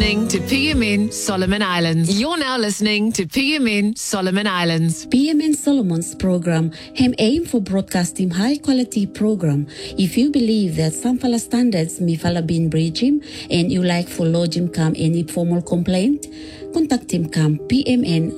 listening to PMN Solomon Islands. You're now listening to PMN Solomon Islands. PMN Solomon's program aim for broadcasting high-quality program. If you believe that some fala standards may fala been breach him and you like for lodge him come any formal complaint, contact him come PMN